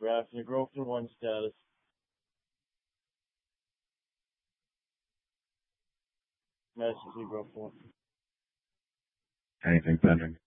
Drafting a girl for one status. Master Zero for one. Anything pending?